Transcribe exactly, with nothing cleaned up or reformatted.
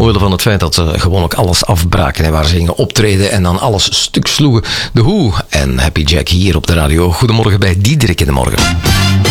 omwille van het feit dat ze gewoon ook alles afbraken en waar ze gingen optreden en dan alles stuk sloegen. De Who en Happy Jack hier op de radio. Goedemorgen bij Diederik in de morgen.